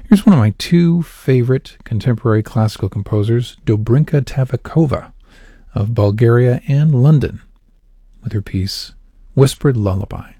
Here's one of my two favorite contemporary classical composers, Dobrinka Tavakova of Bulgaria and London, with her piece Whispered Lullaby.